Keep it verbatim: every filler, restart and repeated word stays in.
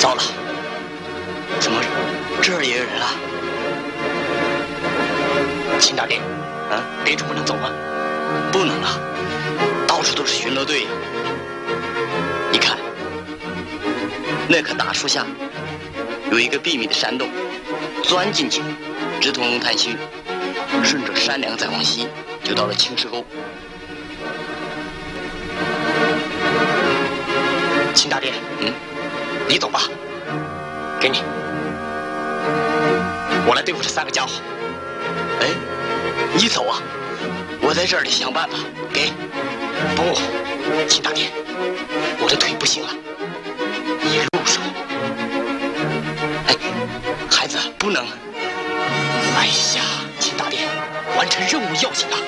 糟了，怎么这儿也有人啊？秦大殿，啊，别处不能走吗？不能啊，到处都是巡逻队呀。你看，那棵大树下有一个秘密的山洞，钻进去，直通龙潭溪，顺着山梁再往西，就到了青石沟。秦大殿，嗯，你走吧，给你，我来对付这三个家伙。哎，你走啊，我在这里想办法。给，不，秦大殿，我的腿不行了，你入手。哎，孩子不能。哎呀，秦大殿，完成任务要紧啊！